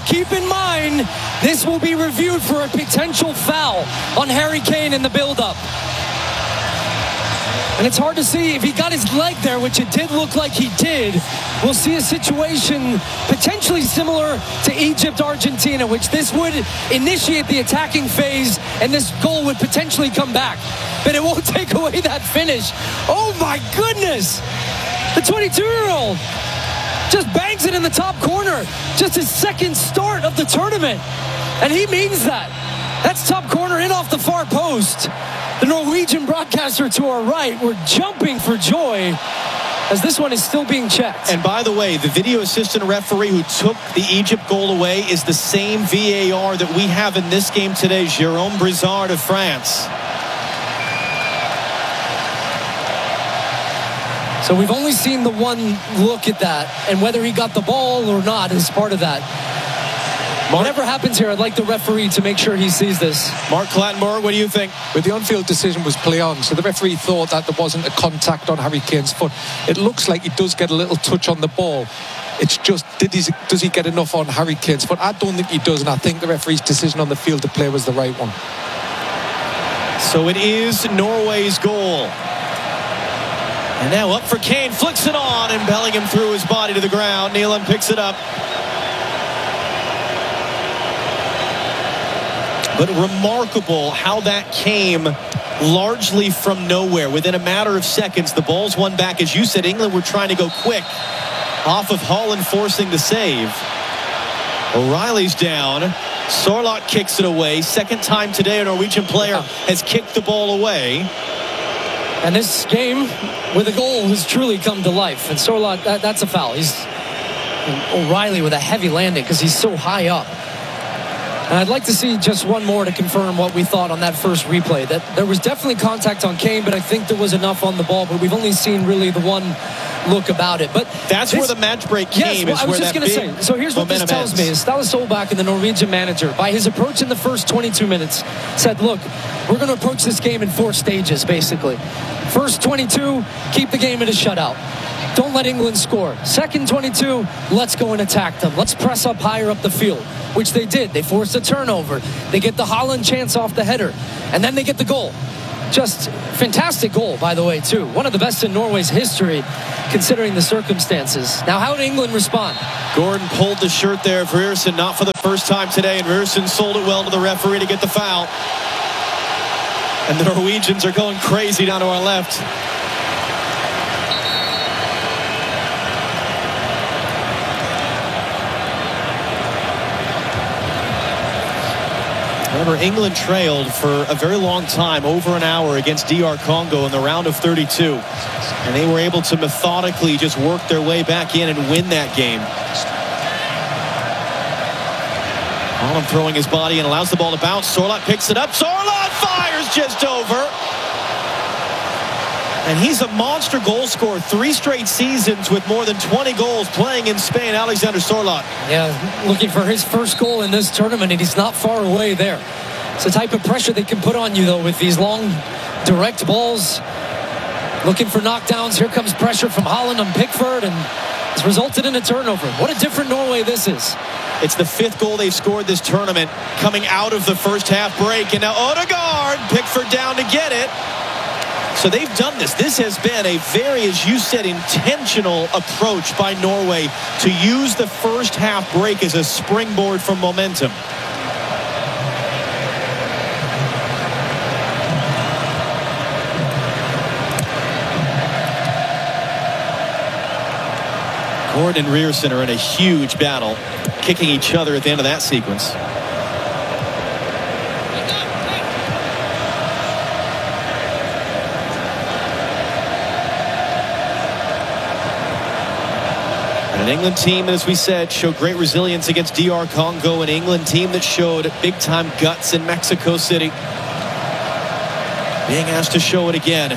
keep in mind, this will be reviewed for a potential foul on Harry Kane in the build-up. And it's hard to see if he got his leg there, which it did look like he did. We'll see a situation potentially similar to Egypt-Argentina, which this would initiate the attacking phase, and this goal would potentially come back. But it won't take away that finish. Oh my goodness! The 22-year-old just bangs it in the top corner. Just his second start of the tournament. And he means that. That's top corner in off the far post. The Norwegian broadcaster to our right were jumping for joy as this one is still being checked. And by the way, the video assistant referee who took the Egypt goal away is the same VAR that we have in this game today, Jérôme Brizard of France. So we've only seen the one look at that, and whether he got the ball or not is part of that. Whatever happens here, I'd like the referee to make sure he sees this. Mark Clattenburg, what do you think? Well, the on-field decision was play on, so the referee thought that there wasn't a contact on Harry Kane's foot. It looks like he does get a little touch on the ball. It's just, does he get enough on Harry Kane's foot? I don't think he does, and I think the referee's decision on the field to play was the right one. So it is Norway's goal. And now up for Kane, flicks it on, and Bellingham threw his body to the ground. Nealon picks it up. But remarkable how that came largely from nowhere. Within a matter of seconds, the ball's won back. As you said, England were trying to go quick off of Haaland forcing the save. O'Reilly's down. Sorloth kicks it away. Second time today a Norwegian player has kicked the ball away. And this game with a goal has truly come to life. And Sorloth, that's a foul. O'Reilly with a heavy landing because he's so high up. And I'd like to see just one more to confirm what we thought on that first replay. That there was definitely contact on Kane, but I think there was enough on the ball. But we've only seen really the one look about it. But that's where the match break came. Yes, I was just going to say. So here's what this tells me: is Ståle Solbakken, the Norwegian manager, by his approach in the first 22 minutes, said, "Look, we're going to approach this game in 4 stages, basically. First 22, keep the game in a shutout. Don't let England score. Second 22, let's go and attack them. Let's press up higher up the field," which they did. They forced a turnover. They get the Haaland chance off the header, and then they get the goal. Just fantastic goal, by the way, too. One of the best in Norway's history, considering the circumstances. Now, how did England respond? Gordon pulled the shirt there of Ryerson, not for the first time today, and Ryerson sold it well to the referee to get the foul. And the Norwegians are going crazy down to our left. Remember, England trailed for a very long time, over an hour, against DR Congo in the round of 32. And they were able to methodically just work their way back in and win that game. Haaland throwing his body and allows the ball to bounce. Sorloth picks it up. Sorloth fires just over. And he's a monster goal scorer. 3 straight seasons with more than 20 goals playing in Spain. Alexander Sorloth. Yeah, looking for his first goal in this tournament, and he's not far away there. It's the type of pressure they can put on you, though, with these long, direct balls. Looking for knockdowns. Here comes pressure from Haaland on Pickford, and it's resulted in a turnover. What a different Norway this is. It's the 5th goal they've scored this tournament coming out of the first half break. And now Odegaard, Pickford down to get it. So they've done this. This has been a very, as you said, intentional approach by Norway to use the first half break as a springboard for momentum. Gordon and Ryerson are in a huge battle, kicking each other at the end of that sequence. An England team, as we said, showed great resilience against DR Congo. An England team that showed big-time guts in Mexico City. Being asked to show it again.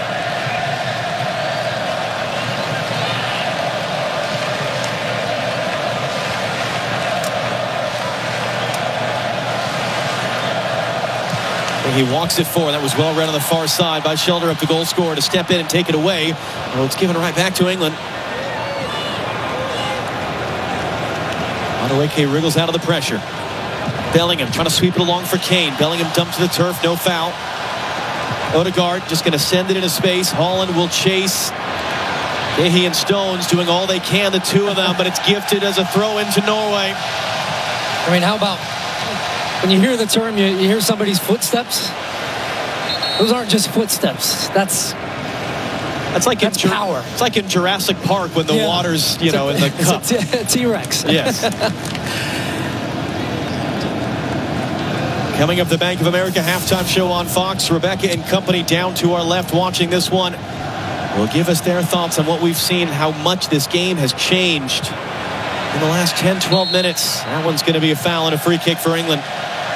He walks it forward. That was well read on the far side by Schjelderup, the goal scorer, to step in and take it away. Well, it's given right back to England. Madueke wriggles out of the pressure. Bellingham trying to sweep it along for Kane. Bellingham dumped to the turf, no foul. Odegaard just going to send it into space. Haaland will chase. Guehi and Stones doing all they can, the two of them, but it's gifted as a throw into Norway. I mean, how about when you hear the term, you hear somebody's footsteps? Those aren't just footsteps. That's like that's power. It's like in Jurassic Park when the water's, in the cup. It's a T-Rex. Yes. Coming up, the Bank of America halftime show on Fox. Rebecca and company down to our left watching this one will give us their thoughts on what we've seen, how much this game has changed in the last 10-12 minutes. That one's going to be a foul and a free kick for England.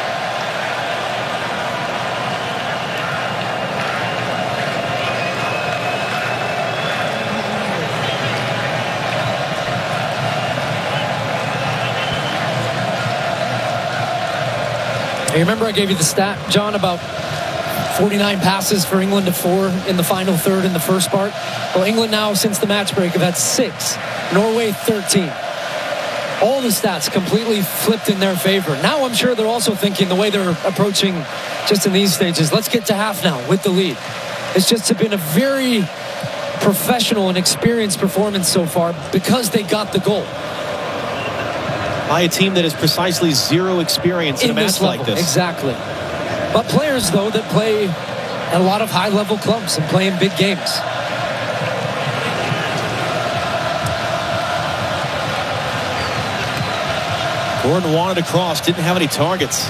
You remember I gave you the stat, John, about 49 passes for England to 4 in the final third in the first part? Well, England now, since the match break, have had 6. Norway, 13. All the stats completely flipped in their favor. Now I'm sure they're also thinking the way they're approaching just in these stages, let's get to half now with the lead. It's just been a very professional and experienced performance so far because they got the goal. By a team that has precisely zero experience in a match like this. Exactly. But players, though, that play at a lot of high-level clubs and play in big games. Gordon wanted a cross, didn't have any targets.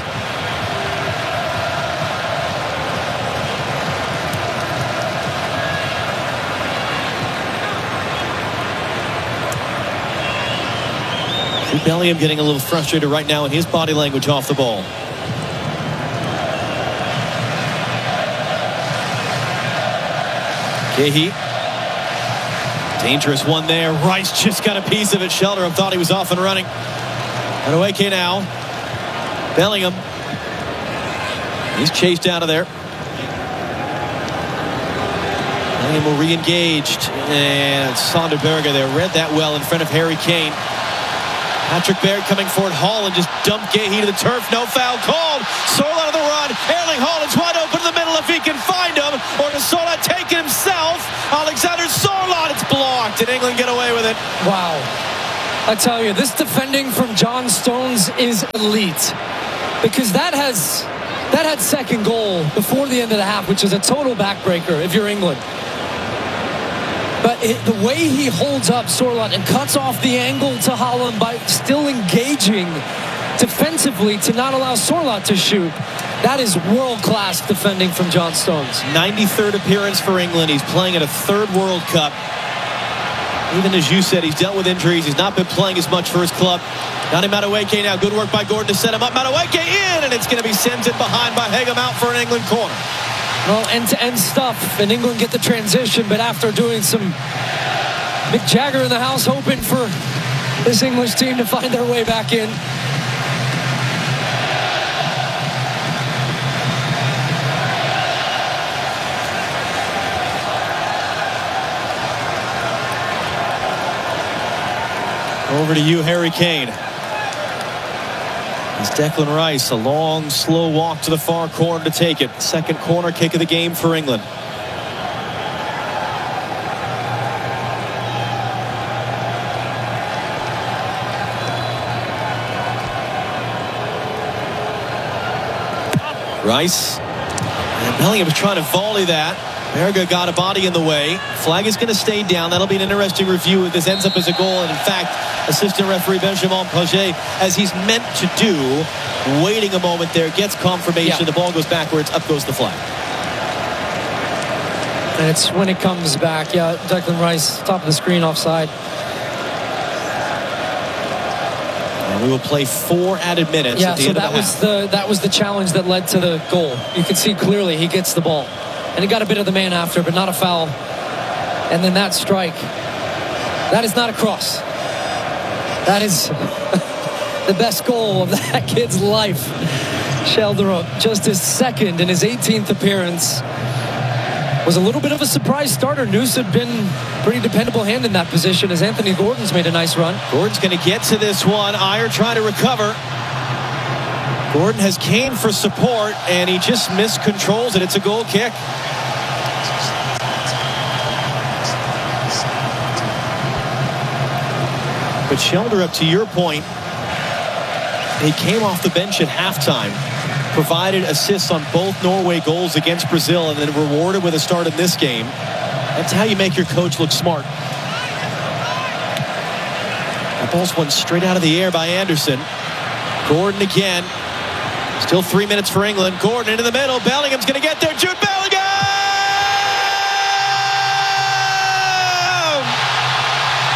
Bellingham getting a little frustrated right now in his body language off the ball. Guehi. Dangerous one there. Rice just got a piece of it. Shelter thought he was off and running. Madueke now. Bellingham. He's chased out of there. Bellingham will re-engaged. And Sonderberger there read that well in front of Harry Kane. Patrick Baird coming forward. Haaland just dumped Guehi to the turf. No foul called. Sorloth on the run. Erling Haaland's wide open in the middle if he can find him. Or does Sorloth take it himself? Alexander Sorloth. It's blocked. And England get away with it. Wow. I tell you, this defending from John Stones is elite. Because that had second goal before the end of the half, which is a total backbreaker if you're England. But the way he holds up Sorloth and cuts off the angle to Haaland by still engaging defensively to not allow Sorloth to shoot, that is world-class defending from John Stones. 93rd appearance for England. He's playing at a third World Cup. Even as you said, he's dealt with injuries. He's not been playing as much for his club. Donny Madueke now. Good work by Gordon to set him up. Madueke in, and it's going to be sent in behind by Hegem out for an England corner. Well, end-to-end stuff, and England get the transition, but after doing some Mick Jagger in the house, hoping for this English team to find their way back in. Over to you, Harry Kane. It's Declan Rice, a long, slow walk to the far corner to take it. Second corner kick of the game for England. Rice. And Bellingham was trying to volley that. Berge got a body in the way. Flag is going to stay down. That'll be an interesting review if this ends up as a goal. And in fact, assistant referee Benjamin Paget, as he's meant to do, waiting a moment there, gets confirmation. The ball goes backwards. Up goes the flag. And it's when it comes back. Yeah, Declan Rice, top of the screen, offside. And we will play 4 added minutes. Yeah, at the so end of the that was the challenge that led to the goal. You can see clearly he gets the ball. And he got a bit of the man after, but not a foul. And then that strike. That is not a cross. That is the best goal of that kid's life. Sheldraup, just his second in his 18th appearance. was a little bit of a surprise starter. Noose had been pretty dependable hand in that position as Anthony Gordon's made a nice run. Gordon's going to get to this one. Iyer trying to recover. Gordon has Kane for support, and he just miscontrols it. It's a goal kick. But Sheldrup, to your point, he came off the bench at halftime, provided assists on both Norway goals against Brazil, and then rewarded with a start in this game. That's how you make your coach look smart. That ball's one straight out of the air by Anderson. Gordon again. Still 3 minutes for England. Gordon into the middle. Bellingham's going to get there. Jude Bellingham!